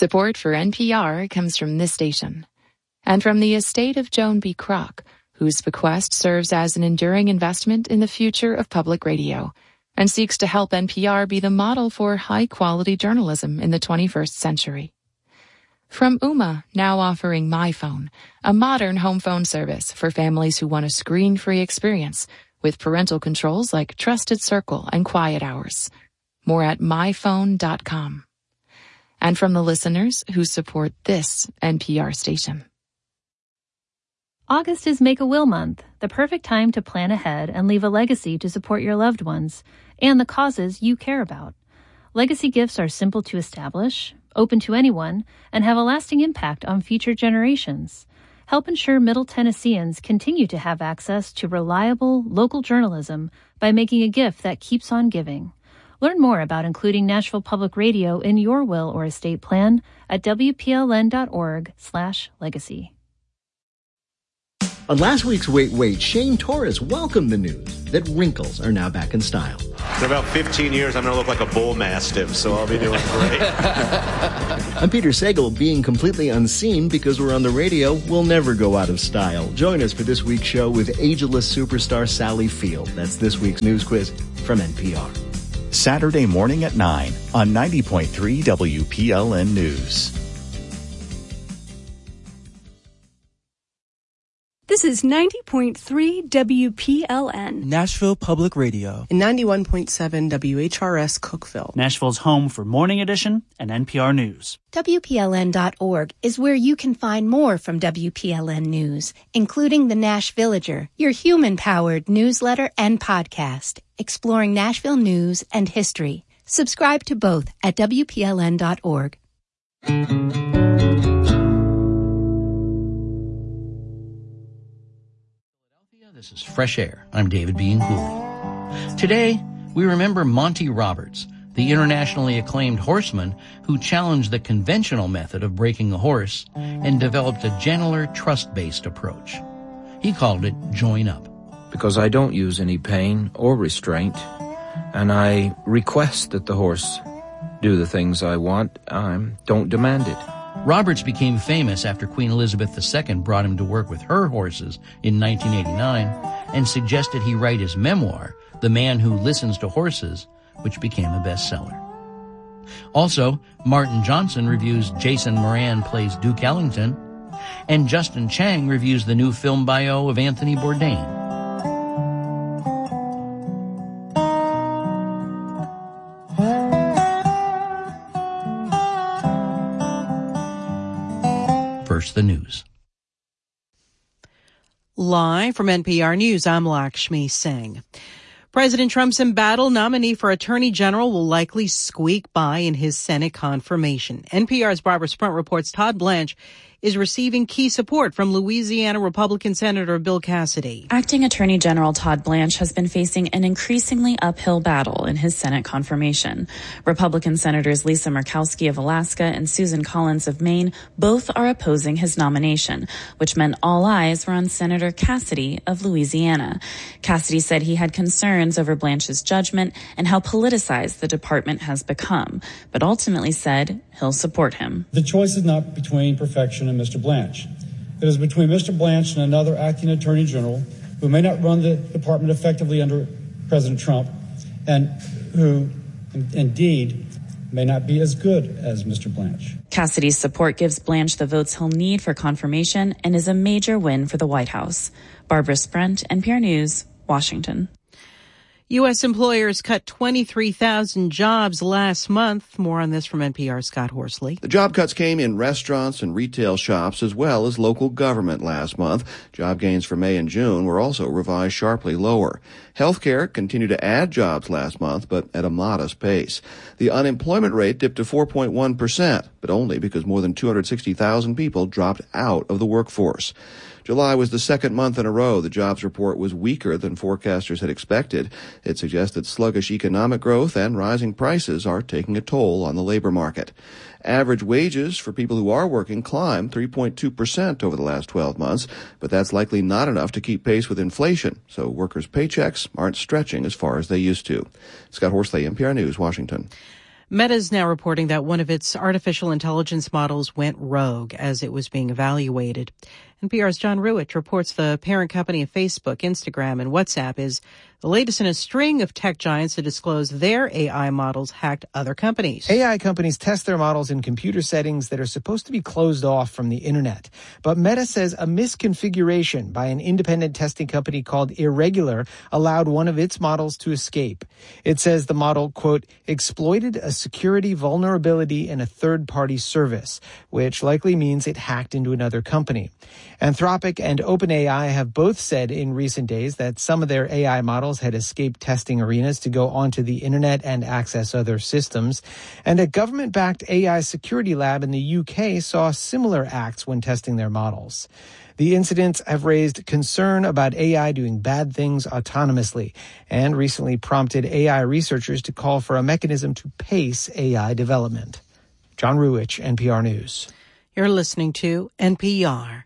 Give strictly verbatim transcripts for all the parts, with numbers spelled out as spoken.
Support for N P R comes from this station and from the estate of Joan B. Kroc, whose bequest serves as an enduring investment in the future of public radio and seeks to help N P R be the model for high-quality journalism in the twenty-first century. From Ooma, now offering MyPhone, a modern home phone service for families who want a screen-free experience with parental controls like Trusted Circle and Quiet Hours. More at my phone dot com. And from the listeners who support this N P R station. August is Make-A-Will Month, the perfect time to plan ahead and leave a legacy to support your loved ones and the causes you care about. Legacy gifts are simple to establish, open to anyone, and have a lasting impact on future generations. Help ensure Middle Tennesseans continue to have access to reliable, local journalism by making a gift that keeps on giving. Learn more about including Nashville Public Radio in your will or estate plan at W P L N dot org slash legacy. On last week's Wait Wait, Shane Torres welcomed the news that wrinkles are now back in style. In about fifteen years, I'm going to look like a bull mastiff, so I'll be doing great. I'm Peter Sagal. Being completely unseen because we're on the radio will never go out of style. Join us for this week's show with ageless superstar Sally Field. That's this week's news quiz from N P R. Saturday morning at nine on ninety point three W P L N News. This is ninety point three W P L N. Nashville Public Radio. And ninety-one point seven W H R S Cookeville. Nashville's home for Morning Edition and N P R News. W P L N dot org is where you can find more from W P L N News, including the Nash Villager, your human-powered newsletter and podcast, exploring Nashville news and history. Subscribe to both at W P L N dot org. This is Fresh Air. I'm David Bean Cooley. Today, we remember Monty Roberts, the internationally acclaimed horseman who challenged the conventional method of breaking a horse and developed a gentler, trust-based approach. He called it Join Up. Because I don't use any pain or restraint, and I request that the horse do the things I want, I don't demand it. Roberts became famous after Queen Elizabeth the Second brought him to work with her horses in nineteen eighty-nine and suggested he write his memoir, The Man Who Listens to Horses, which became a bestseller. Also, Martin Johnson reviews Jason Moran Plays Duke Ellington, and Justin Chang reviews the new film bio of Anthony Bourdain. First, the news. Live from N P R News, I'm Lakshmi Singh. President Trump's embattled nominee for Attorney General will likely squeak by in his Senate confirmation. N P R's Barbara Sprunt reports Todd Blanche is receiving key support from Louisiana Republican Senator Bill Cassidy. Acting Attorney General Todd Blanche has been facing an increasingly uphill battle in his Senate confirmation. Republican Senators Lisa Murkowski of Alaska and Susan Collins of Maine both are opposing his nomination, which meant all eyes were on Senator Cassidy of Louisiana. Cassidy said he had concerns over Blanche's judgment and how politicized the department has become, but ultimately said he'll support him. The choice is not between perfection and Mister Blanche. It is between Mister Blanche and another acting attorney general who may not run the department effectively under President Trump and who, indeed, may not be as good as Mister Blanche. Cassidy's support gives Blanche the votes he'll need for confirmation and is a major win for the White House. Barbara Sprunt, N P R News, Washington. U S employers cut twenty-three thousand jobs last month. More on this from N P R's Scott Horsley. The job cuts came in restaurants and retail shops as well as local government last month. Job gains for May and June were also revised sharply lower. Healthcare continued to add jobs last month, but at a modest pace. The unemployment rate dipped to four point one percent, but only because more than two hundred sixty thousand people dropped out of the workforce. July was the second month in a row the jobs report was weaker than forecasters had expected. It suggests that sluggish economic growth and rising prices are taking a toll on the labor market. Average wages for people who are working climbed three point two percent over the last twelve months, but that's likely not enough to keep pace with inflation, so workers' paychecks aren't stretching as far as they used to. Scott Horsley, N P R News, Washington. Meta is now reporting that one of its artificial intelligence models went rogue as it was being evaluated. N P R's John Ruwitch reports the parent company of Facebook, Instagram, and WhatsApp is the latest in a string of tech giants to disclose their A I models hacked other companies. A I companies test their models in computer settings that are supposed to be closed off from the internet. But Meta says a misconfiguration by an independent testing company called Irregular allowed one of its models to escape. It says the model, quote, exploited a security vulnerability in a third-party service, which likely means it hacked into another company. Anthropic and OpenAI have both said in recent days that some of their A I models had escaped testing arenas to go onto the internet and access other systems. And a government-backed A I security lab in the U K saw similar acts when testing their models. The incidents have raised concern about A I doing bad things autonomously and recently prompted A I researchers to call for a mechanism to pace A I development. John Ruwitch, N P R News. You're listening to N P R.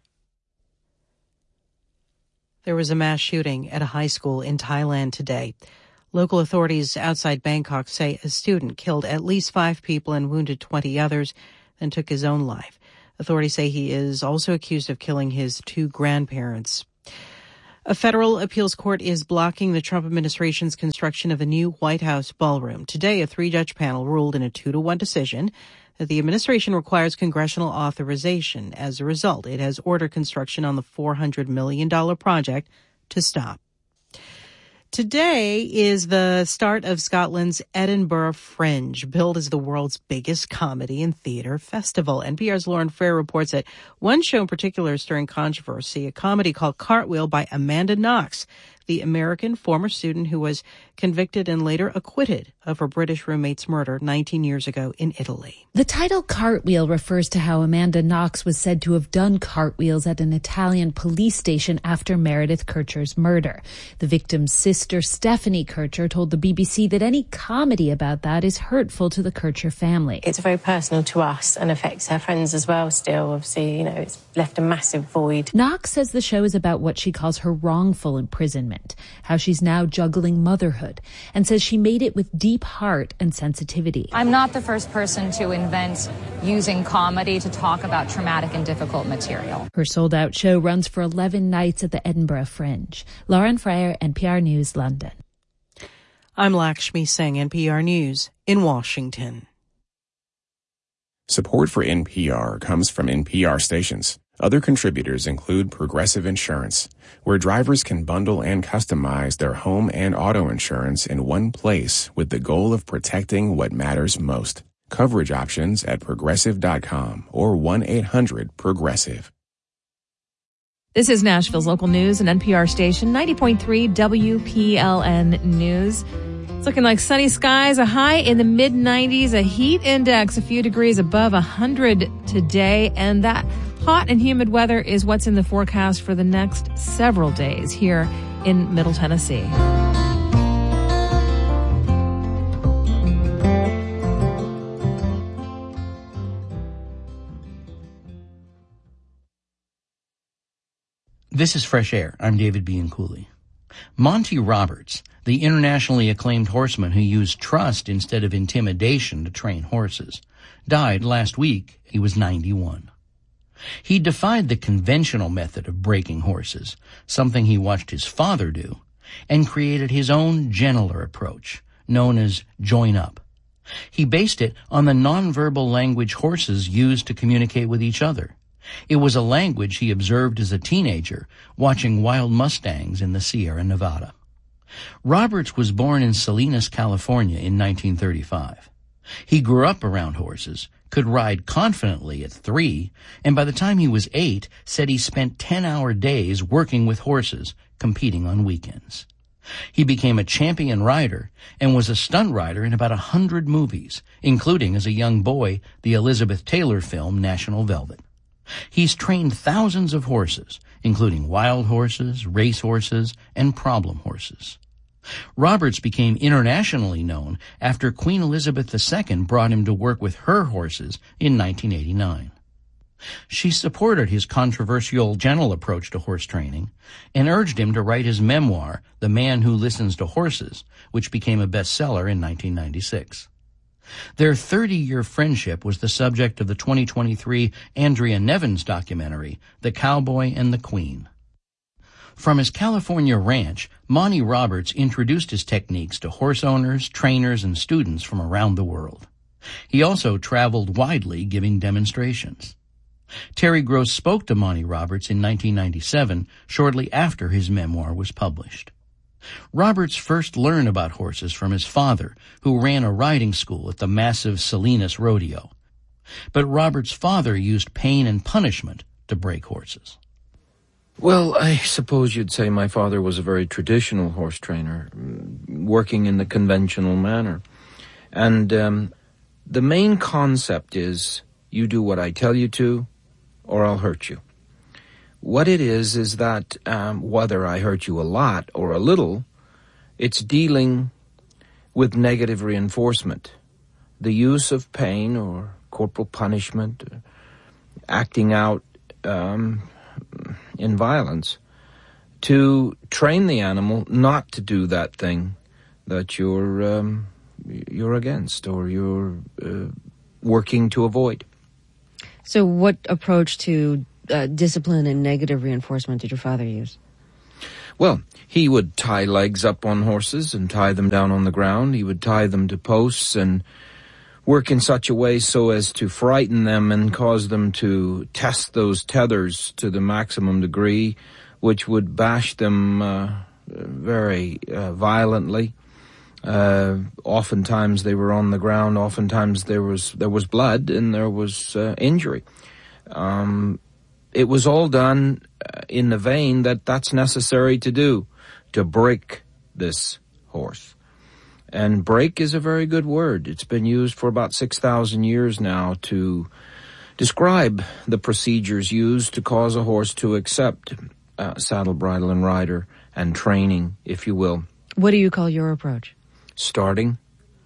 There was a mass shooting at a high school in Thailand today. Local authorities outside Bangkok say a student killed at least five people and wounded twenty others, then took his own life. Authorities say he is also accused of killing his two grandparents. A federal appeals court is blocking the Trump administration's construction of a new White House ballroom. Today, a three-judge panel ruled in a two to one decision that the administration requires congressional authorization. As a result, it has ordered construction on the four hundred million dollars project to stop. Today is the start of Scotland's Edinburgh Fringe, billed as the world's biggest comedy and theatre festival. N P R's Lauren Frere reports that one show in particular is stirring controversy, a comedy called Cartwheel by Amanda Knox, the American former student who was convicted and later acquitted of her British roommate's murder nineteen years ago in Italy. The title Cartwheel refers to how Amanda Knox was said to have done cartwheels at an Italian police station after Meredith Kercher's murder. The victim's sister, Stephanie Kercher, told the B B C that any comedy about that is hurtful to the Kercher family. It's very personal to us and affects her friends as well still. Obviously, you know, it's left a massive void. Knox says the show is about what she calls her wrongful imprisonment, how she's now juggling motherhood, and says she made it with deep heart and sensitivity. I'm not the first person to invent using comedy to talk about traumatic and difficult material. Her sold-out show runs for eleven nights at the Edinburgh Fringe. Lauren Frere, N P R News, London. I'm Lakshmi Singh, N P R News in Washington. Support for N P R comes from N P R stations. Other contributors include Progressive Insurance, where drivers can bundle and customize their home and auto insurance in one place with the goal of protecting what matters most. Coverage options at progressive dot com or one eight hundred progressive. This is Nashville's local news and N P R station, ninety point three W P L N News. It's looking like sunny skies, a high in the mid nineties, a heat index a few degrees above one hundred today, and that hot and humid weather is what's in the forecast for the next several days here in Middle Tennessee. This is Fresh Air. I'm David Bianculli. Monty Roberts, the internationally acclaimed horseman who used trust instead of intimidation to train horses, died last week. He was ninety-one. He defied the conventional method of breaking horses, something he watched his father do, and created his own gentler approach, known as join up. He based it on the nonverbal language horses used to communicate with each other. It was a language he observed as a teenager, watching wild mustangs in the Sierra Nevada. Roberts was born in Salinas, California in nineteen thirty-five. He grew up around horses, could ride confidently at three, and by the time he was eight, said he spent ten-hour days working with horses, competing on weekends. He became a champion rider and was a stunt rider in about a hundred movies, including, as a young boy, the Elizabeth Taylor film National Velvet. He's trained thousands of horses, including wild horses, race horses, and problem horses. Roberts became internationally known after Queen Elizabeth the Second brought him to work with her horses in nineteen eighty-nine. She supported his controversial, gentle approach to horse training and urged him to write his memoir, The Man Who Listens to Horses, which became a bestseller in nineteen ninety-six. Their thirty-year friendship was the subject of the twenty twenty-three Andrea Nevins documentary, The Cowboy and the Queen. From his California ranch, Monty Roberts introduced his techniques to horse owners, trainers, and students from around the world. He also traveled widely giving demonstrations. Terry Gross spoke to Monty Roberts in nineteen ninety-seven, shortly after his memoir was published. Roberts first learned about horses from his father, who ran a riding school at the massive Salinas Rodeo. But Roberts' father used pain and punishment to break horses. Well, I suppose you'd say my father was a very traditional horse trainer, working in the conventional manner. And um, the main concept is, you do what I tell you to, or I'll hurt you. What it is, is that um, whether I hurt you a lot or a little, it's dealing with negative reinforcement. The use of pain or corporal punishment, acting out um, in violence, to train the animal not to do that thing that you're, um, you're against or you're uh, working to avoid. So what approach to Uh, discipline and negative reinforcement did your father use? Well, he would tie legs up on horses and tie them down on the ground. He would tie them to posts and work in such a way so as to frighten them and cause them to test those tethers to the maximum degree, which would bash them uh, very uh, violently. Uh, oftentimes they were on the ground. Oftentimes there was there was blood and there was uh, injury. Um, It was all done in the vein that that's necessary to do, to break this horse. And break is a very good word. It's been used for about six thousand years now to describe the procedures used to cause a horse to accept uh, saddle, bridle, and rider, and training, if you will. What do you call your approach? Starting.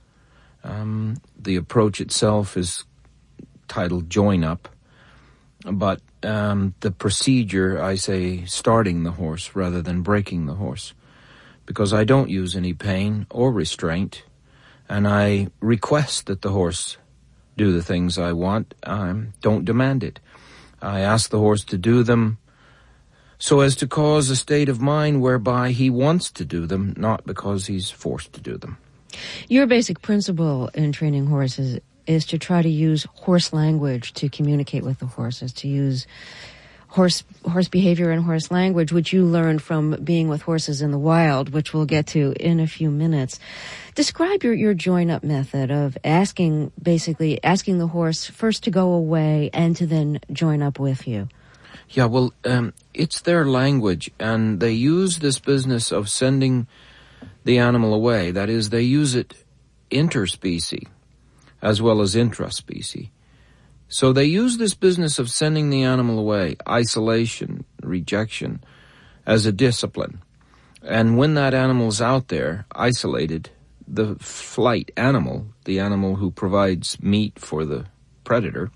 Um, the approach itself is titled Join Up. But um, the procedure, I say starting the horse rather than breaking the horse, because I don't use any pain or restraint, and I request that the horse do the things I want. I don't demand it. I ask the horse to do them so as to cause a state of mind whereby he wants to do them, not because he's forced to do them. Your basic principle in training horses is to try to use horse language to communicate with the horses, to use horse horse behavior and horse language, which you learned from being with horses in the wild, which we'll get to in a few minutes. Describe your, your join-up method of asking, basically asking the horse first to go away and to then join up with you. Yeah, well, um, it's their language, and they use this business of sending the animal away. That is, they use it interspecies as well as intraspecies. So they use this business of sending the animal away, isolation, rejection, as a discipline. And when that animal's out there, isolated, the flight animal, the animal who provides meat for the predator,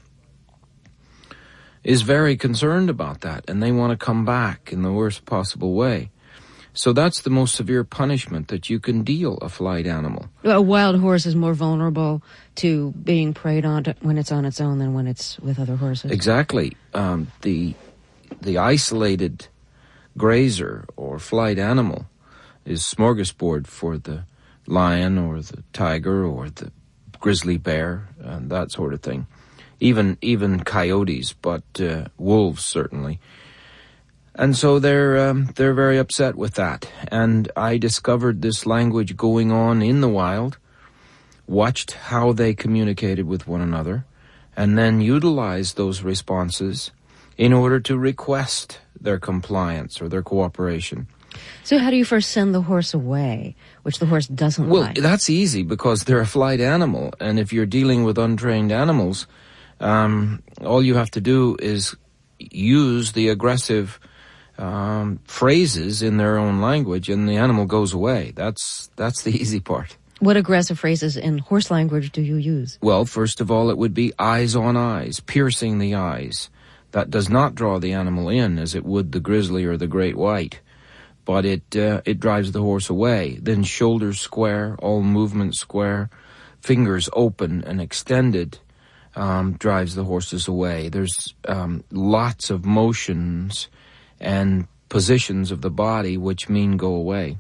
is very concerned about that, and they want to come back in the worst possible way. So that's the most severe punishment that you can deal a flight animal. A wild horse is more vulnerable to being preyed on to, when it's on its own than when it's with other horses. Exactly. Um, the the isolated grazer or flight animal is smorgasbord for the lion or the tiger or the grizzly bear and that sort of thing. Even even coyotes, but uh, wolves certainly. And so they're um, they're very upset with that. And I discovered this language going on in the wild, watched how they communicated with one another, and then utilized those responses in order to request their compliance or their cooperation. So how do you first send the horse away, which the horse doesn't well, like? Well, that's easy because they're a flight animal. And if you're dealing with untrained animals, um, all you have to do is use the aggressive Um, phrases in their own language, and the animal goes away. That's that's the easy part. What aggressive phrases in horse language do you use? Well, first of all, it would be eyes on eyes, piercing the eyes. That does not draw the animal in as it would the grizzly or the great white, but it uh, it drives the horse away. Then shoulders square, all movements square, fingers open and extended um, drives the horses away. There's um, lots of motions and positions of the body which mean go away.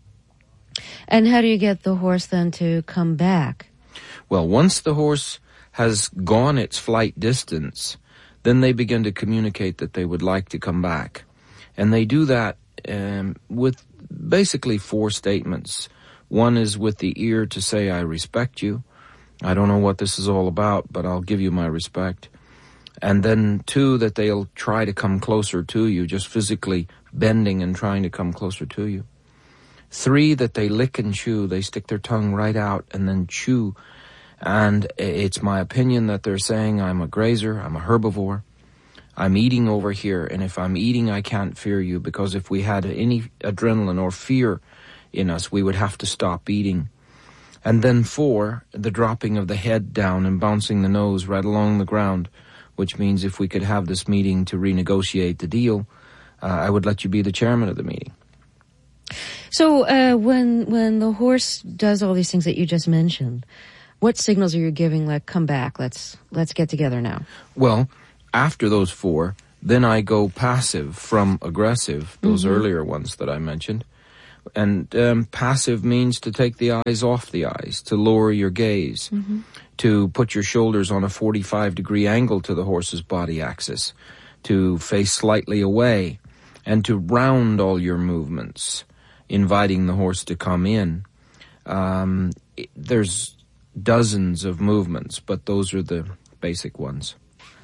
And how do you get the horse then to come back? Well, once the horse has gone its flight distance, then they begin to communicate that they would like to come back. And they do that um, with basically four statements. One is with the ear to say, I respect you. I don't know what this is all about, but I'll give you my respect. And then two, that they'll try to come closer to you, just physically bending and trying to come closer to you. Three, that they lick and chew. They stick their tongue right out and then chew. And it's my opinion that they're saying, I'm a grazer, I'm a herbivore, I'm eating over here, and if I'm eating, I can't fear you, because if we had any adrenaline or fear in us, we would have to stop eating. And then four, the dropping of the head down and bouncing the nose right along the ground, which means if we could have this meeting to renegotiate the deal, uh, I would let you be the chairman of the meeting. So uh, when when the horse does all these things that you just mentioned, what signals are you giving, like, come back, let's let's get together now? Well, after those four, then I go passive from aggressive, those mm-hmm. earlier ones that I mentioned. And um, passive means to take the eyes off the eyes, to lower your gaze, mm-hmm. to put your shoulders on a forty-five degree angle to the horse's body axis, to face slightly away, and to round all your movements, inviting the horse to come in. Um, it, there's dozens of movements, but those are the basic ones.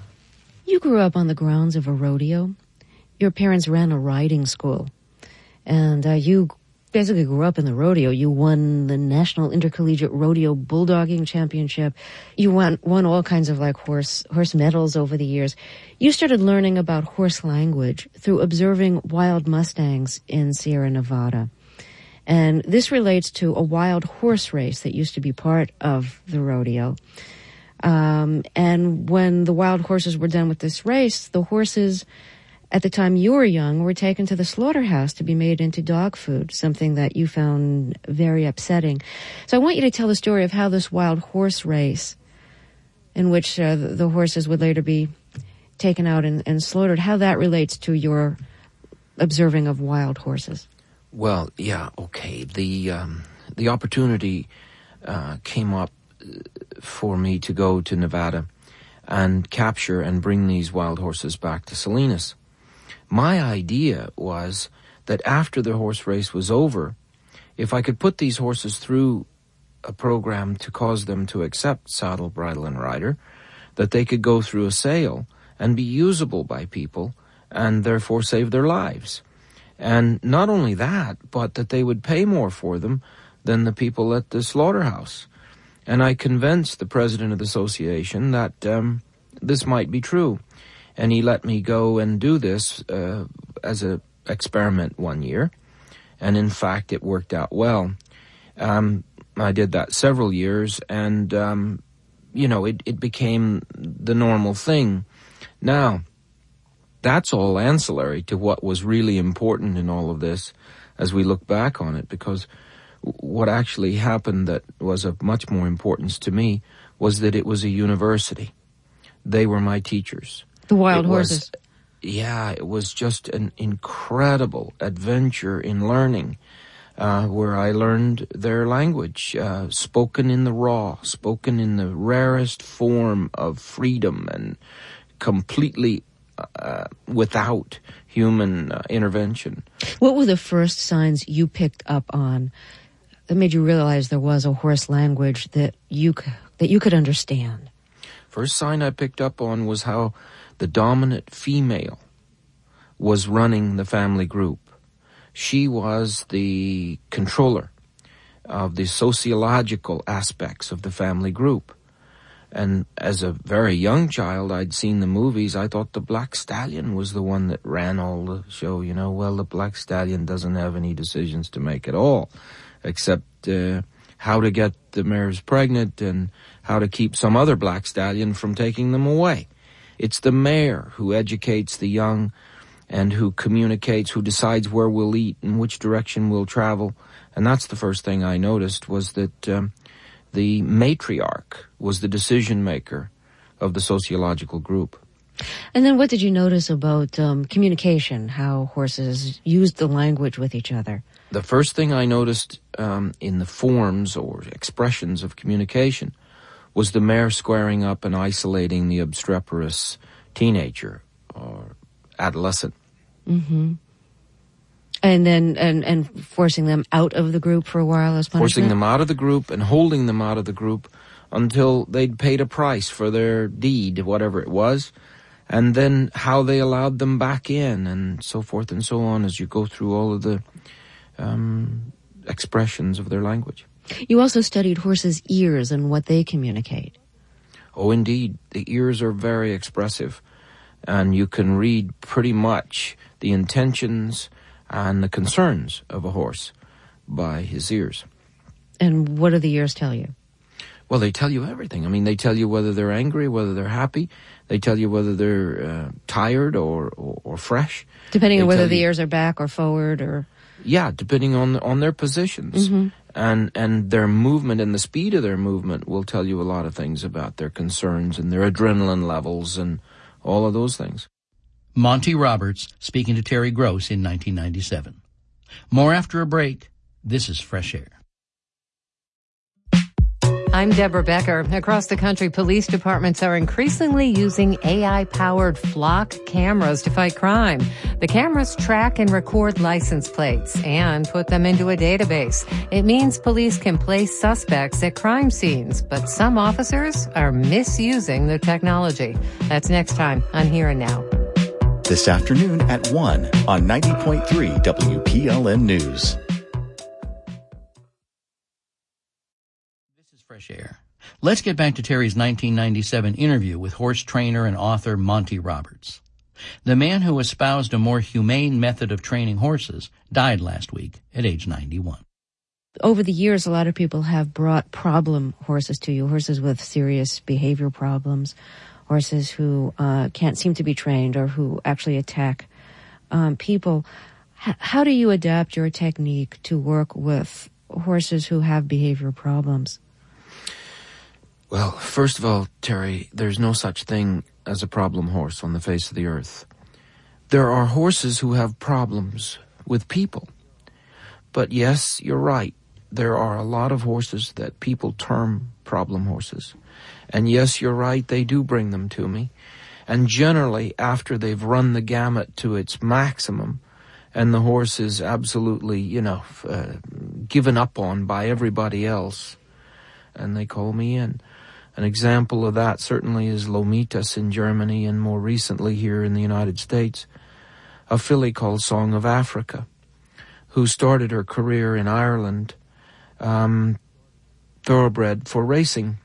You grew up on the grounds of a rodeo. Your parents ran a riding school. And uh, you basically grew up in the rodeo. You won the National Intercollegiate Rodeo Bulldogging Championship. You won, won all kinds of, like, horse horse medals over the years. You started learning about horse language through observing wild mustangs in Sierra Nevada. And this relates to a wild horse race that used to be part of the rodeo. Um, and when the wild horses were done with this race, the horses, at the time you were young, were taken to the slaughterhouse to be made into dog food, something that you found very upsetting. So I want you to tell the story of how this wild horse race, in which uh, the, the horses would later be taken out and, and slaughtered, how that relates to your observing of wild horses. Well, yeah, okay. The um, the opportunity uh, came up for me to go to Nevada and capture and bring these wild horses back to Salinas. My idea was that after the horse race was over, if I could put these horses through a program to cause them to accept saddle, bridle, and rider, that they could go through a sale and be usable by people and therefore save their lives. And not only that, but that they would pay more for them than the people at the slaughterhouse. And I convinced the president of the association that um, this might be true. And he let me go and do this uh, as an experiment one year. And in fact, it worked out well. Um, I did that several years, and, um, you know, it, it became the normal thing. Now, that's all ancillary to what was really important in all of this as we look back on it, because what actually happened that was of much more importance to me was that it was a university. They were my teachers. The wild it horses. Was, yeah, it was just an incredible adventure in learning, uh, where I learned their language, uh, spoken in the raw, spoken in the rarest form of freedom and completely uh, without human uh, intervention. What were the first signs you picked up on that made you realize there was a horse language that you that you could understand? First sign I picked up on was how the dominant female was running the family group. She was the controller of the sociological aspects of the family group. And as a very young child, I'd seen the movies. I thought the Black Stallion was the one that ran all the show. You know, well, the Black Stallion doesn't have any decisions to make at all, except uh, how to get the mares pregnant and how to keep some other Black Stallion from taking them away. It's the mare who educates the young and who communicates, who decides where we'll eat and which direction we'll travel. And that's the first thing I noticed, was that um, the matriarch, was the decision maker of the sociological group. And then what did you notice about um, communication, how horses used the language with each other? The first thing I noticed um, in the forms or expressions of communication was the mare squaring up and isolating the obstreperous teenager or adolescent. Mm-hmm. And then and, and forcing them out of the group for a while as punishment? Forcing them out of the group and holding them out of the group until they'd paid a price for their deed, whatever it was, and then how they allowed them back in, and so forth and so on as you go through all of the um, expressions of their language. You also studied horses' ears and what they communicate. Oh, indeed. The ears are very expressive, and you can read pretty much the intentions and the concerns of a horse by his ears. And what do the ears tell you? Well, they tell you everything. I mean, they tell you whether they're angry, whether they're happy. They tell you whether they're uh, tired or, or, or fresh. Depending they on whether the you, ears are back or forward or... Yeah, depending on on their positions. Mm-hmm. And, and their movement and the speed of their movement will tell you a lot of things about their concerns and their adrenaline levels and all of those things. Monty Roberts speaking to Terry Gross in nineteen ninety-seven. More after a break. This is Fresh Air. I'm Deborah Becker. Across the country, police departments are increasingly using A I-powered flock cameras to fight crime. The cameras track and record license plates and put them into a database. It means police can place suspects at crime scenes, but some officers are misusing the technology. That's next time on Here and Now. This afternoon at one on ninety point three W P L N News. Fresh Air. Let's get back to Terry's nineteen ninety-seven interview with horse trainer and author Monty Roberts. The man who espoused a more humane method of training horses died last week at age ninety-one. Over the years, a lot of people have brought problem horses to you, horses with serious behavior problems, horses who uh, can't seem to be trained or who actually attack um, people. H- how do you adapt your technique to work with horses who have behavior problems? Well, first of all, Terry, there's no such thing as a problem horse on the face of the earth. There are horses who have problems with people. But yes, you're right. There are a lot of horses that people term problem horses. And yes, you're right, they do bring them to me. And generally, after they've run the gamut to its maximum, and the horse is absolutely, you know, uh, given up on by everybody else, and they call me in. An example of that certainly is Lomitas in Germany, and more recently here in the United States, a filly called Song of Africa, who started her career in Ireland, um, thoroughbred for racing.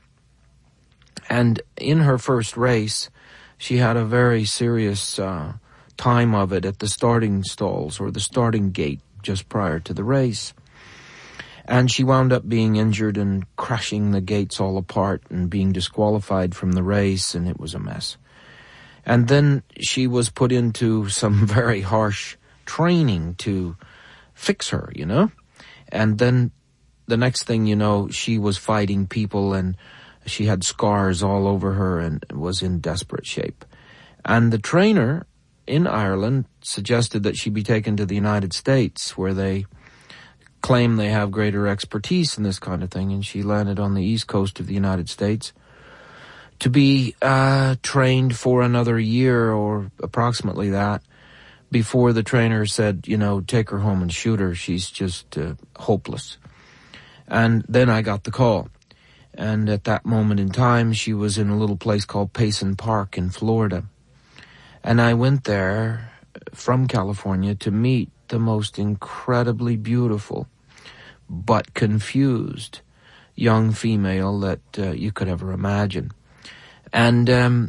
And in her first race, she had a very serious uh, time of it at the starting stalls or the starting gate just prior to the race. And she wound up being injured and crushing the gates all apart and being disqualified from the race, and it was a mess. And then she was put into some very harsh training to fix her, you know? And then the next thing you know, she was fighting people and she had scars all over her and was in desperate shape. And the trainer in Ireland suggested that she be taken to the United States, where they claim they have greater expertise in this kind of thing, and she landed on the east coast of the United States to be uh, trained for another year or approximately that before the trainer said, you know, take her home and shoot her. She's just uh, hopeless. And then I got the call. And at that moment in time, she was in a little place called Payson Park in Florida. And I went there from California to meet the most incredibly beautiful but confused young female that uh, you could ever imagine. And um,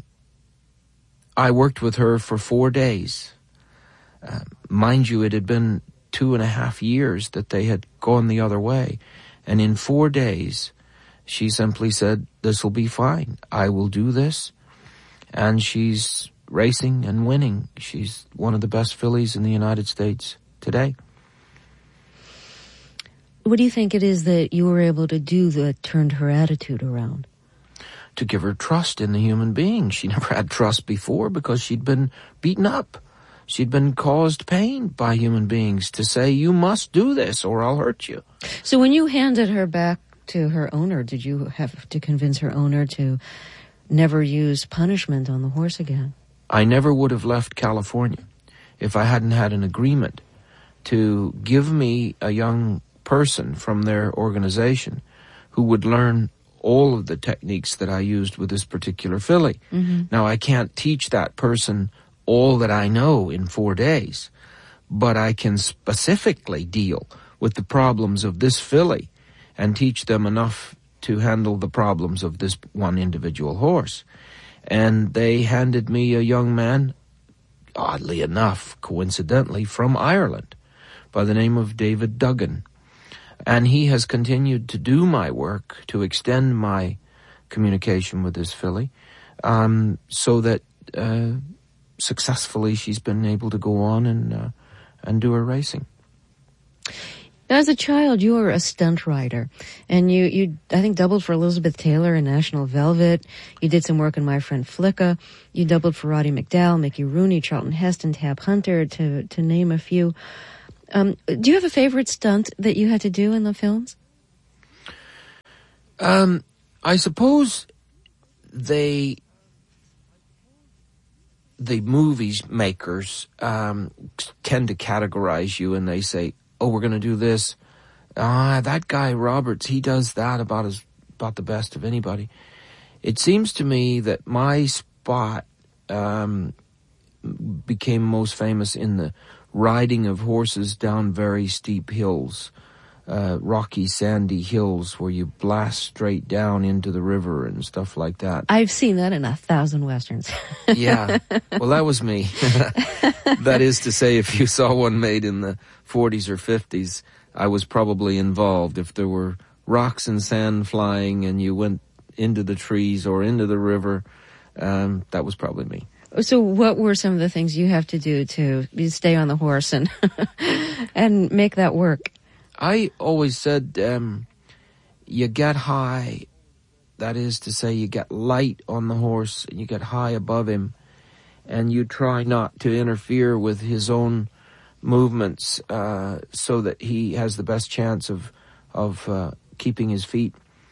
I worked with her for four days. Uh, mind you, it had been two and a half years that they had gone the other way. And in four days, she simply said, this will be fine. I will do this. And she's racing and winning. She's one of the best fillies in the United States today. what do you think it is that you were able to do that turned her attitude around? To give her trust in the human being. She never had trust before because she'd been beaten up. She'd been caused pain by human beings to say, you must do this or I'll hurt you. So when you handed her back to her owner, did you have to convince her owner to never use punishment on the horse again? I never would have left California if I hadn't had an agreement to give me a young person from their organization who would learn all of the techniques that I used with this particular filly. Mm-hmm. Now, I can't teach that person all that I know in four days, but I can specifically deal with the problems of this filly and teach them enough to handle the problems of this one individual horse. And they handed me a young man, oddly enough, coincidentally, from Ireland, by the name of David Duggan. And he has continued to do my work, to extend my communication with this filly, um, so that uh, successfully she's been able to go on and uh, and do her racing. As a child, you were a stunt rider, and you, you, I think, doubled for Elizabeth Taylor in National Velvet. You did some work in My Friend Flicka. You doubled for Roddy McDowall, Mickey Rooney, Charlton Heston, Tab Hunter, to to name a few. Um, do you have a favorite stunt that you had to do in the films? Um, I suppose they, the movies makers, um, tend to categorize you, and they say, oh, we're going to do this. Ah, that guy Roberts, he does that about as about the best of anybody. It seems to me that my spot um, became most famous in the riding of horses down very steep hills, uh, rocky, sandy hills where you blast straight down into the river and stuff like that. I've seen that in a thousand westerns. Yeah. Well, that was me. That is to say, if you saw one made in the forties or fifties, I was probably involved. If there were rocks and sand flying and you went into the trees or into the river, um, that was probably me. So what were some of the things you have to do to stay on the horse and and make that work? I always said um, you get high. That is to say, you get light on the horse and you get high above him, and you try not to interfere with his own movements uh, so that he has the best chance of, of uh, keeping his feet.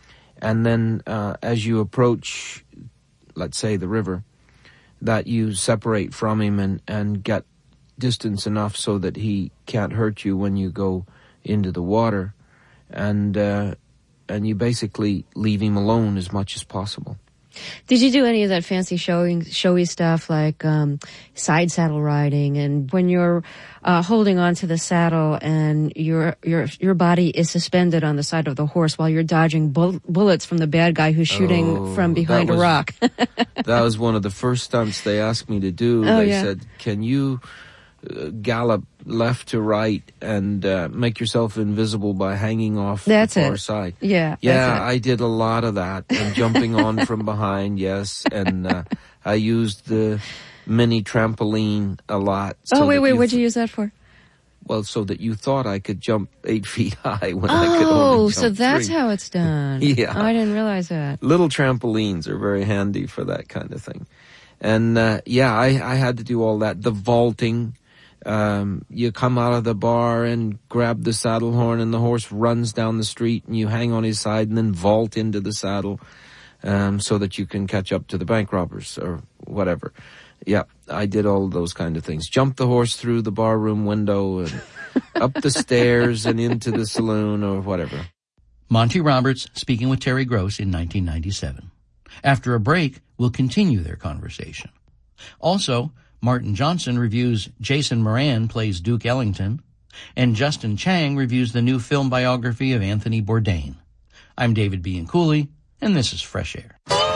And then uh, as you approach, let's say, the river, that you separate from him and, and get distance enough so that he can't hurt you when you go into the water, and uh, and you basically leave him alone as much as possible. Did you do any of that fancy showing, showy stuff like um, side saddle riding, and when you're uh, holding onto the saddle and your your your body is suspended on the side of the horse while you're dodging bull- bullets from the bad guy who's shooting oh, from behind was, a rock? That was one of the first stunts they asked me to do. Oh, they yeah. said, can you uh, gallop left to right and uh, make yourself invisible by hanging off That's the far it. side? Yeah. Yeah, that's it. I did a lot of that, and jumping on from behind, yes, and uh, I used the mini trampoline a lot. Oh, so wait, that wait, you what'd th- you use that for? Well, so that you thought I could jump eight feet high when I could only Oh, jump so that's three. how it's done. Yeah. Oh, I didn't realize that. Little trampolines are very handy for that kind of thing. And, uh, yeah, I, I had to do all that. The vaulting, um, you come out of the bar and grab the saddle horn and the horse runs down the street and you hang on his side and then vault into the saddle, um, so that you can catch up to the bank robbers or whatever. Yeah, I did all those kind of things. Jump the horse through the barroom window and up the stairs and into the saloon or whatever. Monty Roberts speaking with Terry Gross in nineteen ninety-seven. After a break, we'll continue their conversation. Also, Martin Johnson reviews Jason Moran plays Duke Ellington, and Justin Chang reviews the new film biography of Anthony Bourdain. I'm David Bianculli, and this is Fresh Air.